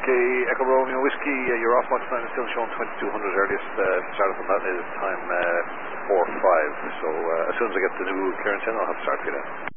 Okay, Echo Romeo Whiskey, your off watch time is still showing 2200. Earliest start from that is time 4:05. So as soon as I get the new clearance in, I'll have to start for you then.